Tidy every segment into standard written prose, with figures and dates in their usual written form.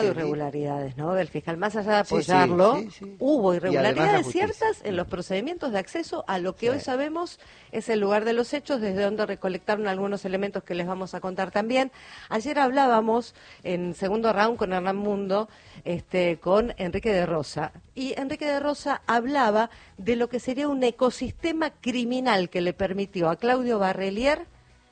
irregularidades, ¿no? Del fiscal, más allá de apoyarlo, sí. hubo irregularidades justicia. ciertas en los procedimientos de acceso a lo que hoy sabemos es el lugar de los hechos, desde donde recolectaron algunos elementos que les vamos a contar también. Ayer hablábamos en segundo round con Hernán Mundo, con Enrique de Rosa, y Enrique de Rosa hablaba de lo que sería un ecosistema criminal que le permitió a Claudio Barrelier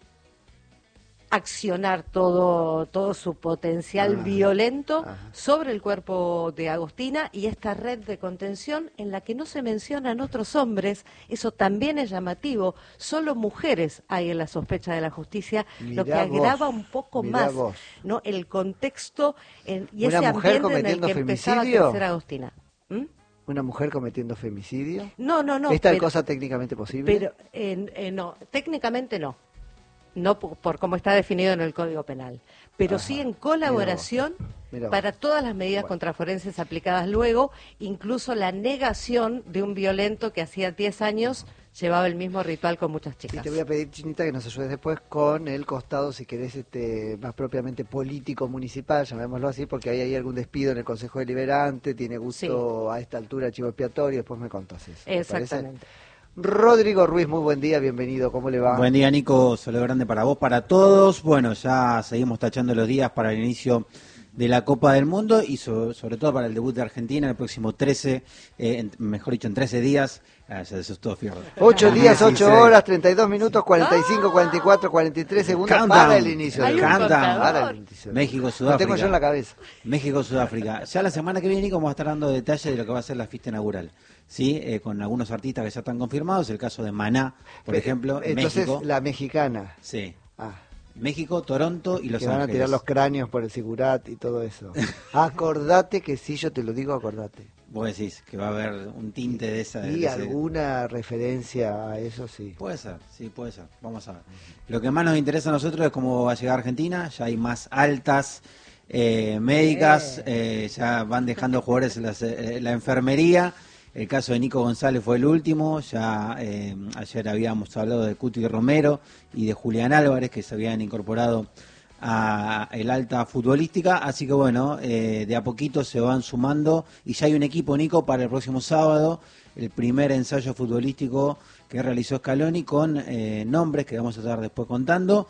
accionar todo su potencial violento sobre el cuerpo de Agostina y esta red de contención en la que no se mencionan otros hombres. Eso también es llamativo. Solo mujeres hay en la sospecha de la justicia, lo que agrava un poco más, ¿no? El contexto y ese ambiente en el que empezaba a crecer Agostina. ¿Una mujer cometiendo femicidio? No. ¿Es tal cosa técnicamente posible? Pero no, técnicamente no. No por cómo está definido en el Código Penal, pero sí en colaboración para todas las medidas contraforenses aplicadas luego, incluso la negación de un violento que hacía 10 años llevaba el mismo ritual con muchas chicas. Y te voy a pedir, Chinita, que nos ayudes después con el costado, si querés, más propiamente político municipal, llamémoslo así, porque hay algún despido en el Consejo Deliberante, tiene gusto a esta altura chivo expiatorio, después me contás eso. Exactamente. Rodrigo Ruiz, muy buen día, bienvenido, ¿cómo le va? Buen día, Nico, saludo grande para vos, para todos. Bueno, ya seguimos tachando los días para el inicio de la Copa del Mundo y sobre todo para el debut de Argentina el próximo 13, mejor dicho, en 13 días. Se asustó Fierro. 8 días, 8 horas, 32 minutos, 45, 44, 43 segundos para el inicio del México, Sudáfrica. Lo tengo yo en la cabeza. México, Sudáfrica. Ya la semana que viene, Nico, vamos a estar dando detalles de lo que va a ser la fiesta inaugural. Sí, con algunos artistas que ya están confirmados, el caso de Maná, por ejemplo, entonces, México. La mexicana. Sí. México, Toronto y Los Ángeles. Que van a tirar los cráneos por el Sigurat y todo eso. Acordate que si yo te lo digo, acordate. Vos decís que va a haber un tinte de esa... ¿Y alguna referencia a eso? Sí. Puede ser, vamos a ver. Lo que más nos interesa a nosotros es cómo va a llegar Argentina, ya hay más altas médicas, ya van dejando jugadores la enfermería. El caso de Nico González fue el último, ya ayer habíamos hablado de Cuti Romero y de Julián Álvarez, que se habían incorporado a el alta futbolística, así que bueno, de a poquito se van sumando y ya hay un equipo, Nico, para el próximo sábado, el primer ensayo futbolístico que realizó Scaloni con nombres que vamos a estar después contando,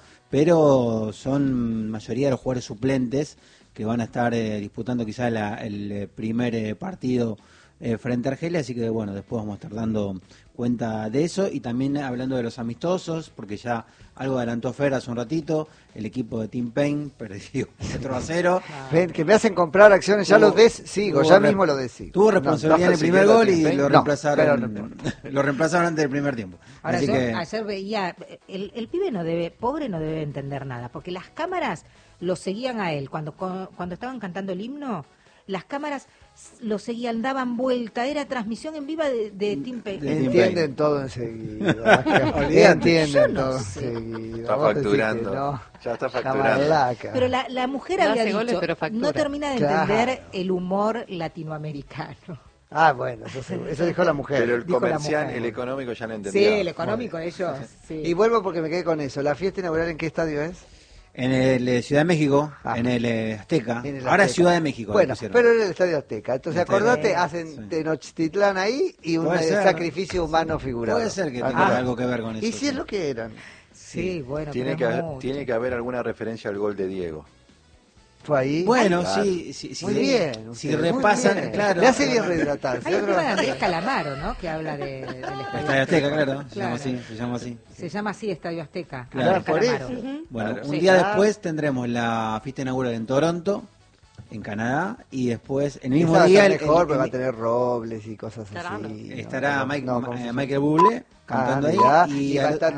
pero son mayoría de los jugadores suplentes que van a estar disputando quizás el primer partido frente a Argelia, así que bueno, después vamos a estar dando cuenta de eso y también hablando de los amistosos, porque ya algo adelantó Fer hace un ratito, el equipo de Team Pain perdió 4-0. Ven, que me hacen comprar acciones, ya lo sigo, ya mismo lo decigo. Tuvo responsabilidad en el primer gol y lo reemplazaron antes del primer tiempo. Ahora así ayer veía, el pibe pobre no debe entender nada, porque las cámaras lo seguían a él, cuando estaban cantando el himno, las cámaras lo seguían, daban vuelta, era transmisión en viva de Team Pain. Entienden todo enseguida. Entienden todo enseguida. Está facturando. Ya está facturando. Pero la mujer había dicho, goles, pero no termina de entender el humor latinoamericano. Ah, bueno, eso dijo la mujer. Pero el comercial, el económico ya no entendía. Sí, el económico ellos. Sí. Y vuelvo porque me quedé con eso. ¿La fiesta inaugural en qué estadio es? En el Ciudad de México, en el Azteca. Ahora es Ciudad de México. Bueno, pero en el Estadio Azteca. Entonces, acordate, hacen Tenochtitlán ahí y un sacrificio humano figurado. Puede ser que tenga algo que ver con eso. ¿Y si es lo que eran? Sí, bueno. Tiene que haber alguna referencia al gol de Diego. ¿Fue ahí? Bueno, claro. sí. Muy bien. Si repasan, bien. claro. Le hace bien rehidratarse. Hay un tema de Andrés Calamaro, ¿no? Que habla del Estadio Azteca, claro. Se llama así. Se llama así Estadio Azteca. Claro, por eso. Bueno, un día después tendremos la fiesta inaugural en Toronto, en Canadá, y después, el mismo día... mejor, porque va a tener robles y cosas así. Estará Michael Bublé cantando ahí. Y va a estar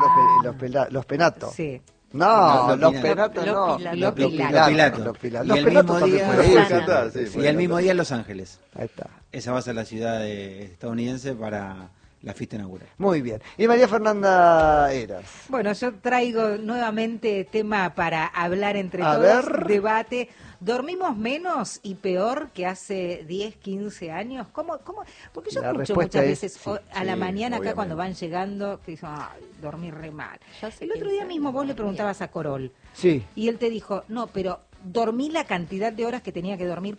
los penatos. Sí. No, los penatos no. Los Pilatos. Y el mismo día en Los Ángeles. Ahí está. Esa va a ser la ciudad estadounidense para la fiesta inaugural. Muy bien. Y María Fernanda Heras. Bueno, yo traigo nuevamente tema para hablar entre todos, debate. ¿Dormimos menos y peor que hace 10, 15 años? ¿Cómo? Porque yo escucho muchas veces a la mañana acá cuando van llegando que dicen, dormí re mal. El otro día mismo vos le preguntabas a Corol. Sí. Y él te dijo, no, pero dormí la cantidad de horas que tenía que dormir